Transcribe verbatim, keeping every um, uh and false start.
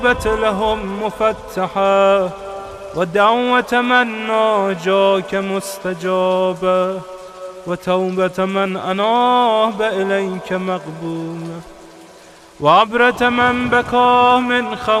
لهم مفتحة ودعوة من ناجاك مستجابة وتوبة من أناب إليك مقبولة وعبرة من بكى من خوف